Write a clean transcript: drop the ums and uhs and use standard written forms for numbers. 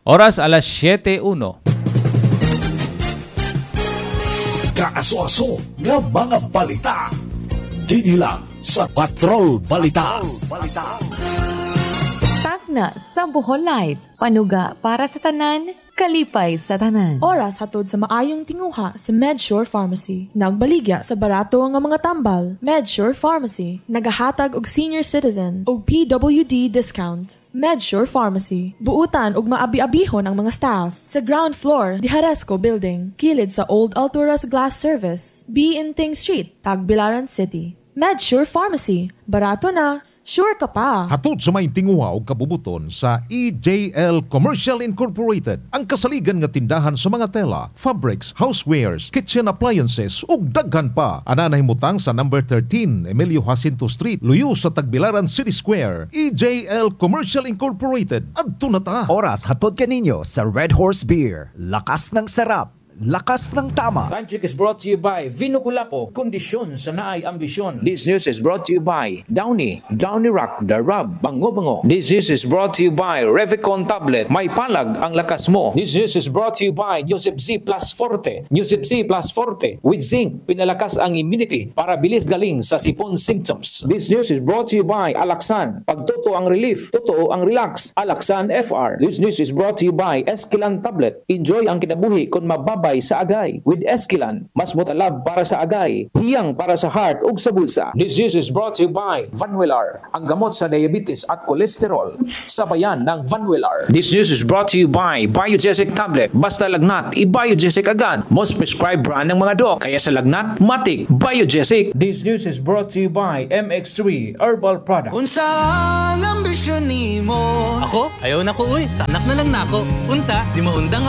Oras alas 7:01. Kaaso-aso nga mga balita. Dini lang sa Patrol Balita. Tagna sa Bohol Light. Panuga para sa tanan, kalipay sa tanan. Oras hatod sa maayong tinguha sa MedSure Pharmacy. Nagbaligya sa barato nga mga tambal. MedSure Pharmacy. Nagahatag og senior citizen og PWD discount. MedSure Pharmacy. Buutan ug maabi-abihon ang mga staff. Sa ground floor, di Haresco Building. Kilid sa Old Alturas Glass Service. B. Inting Street, Tagbilaran City. MedSure Pharmacy. Barato na. Sure ka pa. Hatod sa may tinguha o kabubuton sa EJL Commercial Incorporated, ang kasaligan nga tindahan sa mga tela, fabrics, housewares, kitchen appliances ug daghan pa. Ana nahimutang sa number 13 Emilio Jacinto Street, luyo sa Tagbilaran City Square. EJL Commercial Incorporated. Adto na ta. Oras hatod kaninyo sa Red Horse Beer. Lakas ng sarap. Lakas ng tama. Tanchik is brought to you by Vino Kulapo, kondisyon sa naay ambisyon. This news is brought to you by Downy Rock, The Rub, Bango. This news is brought to you by Revicon Tablet, may palag ang lakas mo. This news is brought to you by Yosef Z Plus Forte. Yosef Z Plus Forte with zinc, pinalakas ang immunity para bilis galing sa sipon symptoms. This news is brought to you by Alaxan, pagtuto ang relief, totoo ang relax. Alaxan FR. This news is brought to you by Esquilan Tablet. Enjoy ang kinabuhi kung mababa sa agay with Esquilan. Mas motalab para sa agay, hiyang para sa heart ug sa bulsa. This news is brought to you by Vanwillar, ang gamot sa diabetes at kolesterol. Sabayan ng Vanwillar. This news is brought to you by Biogesic Tablet. Basta lagnat, i-Biogesic agad. Most prescribed brand ng mga dok. Kaya sa lagnat, matik, Biogesic. This news is brought to you by MX3 Herbal Product. Unsa ang ambisyon nimo? Ako? Ayaw na ko uy. Sa anak na lang na ako. Unta, di maundang